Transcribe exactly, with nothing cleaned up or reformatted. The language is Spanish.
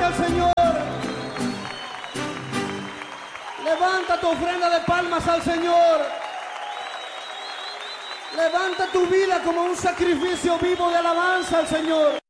al Señor. Levanta tu ofrenda de palmas al Señor. Levanta tu vida como un sacrificio vivo de alabanza al Señor.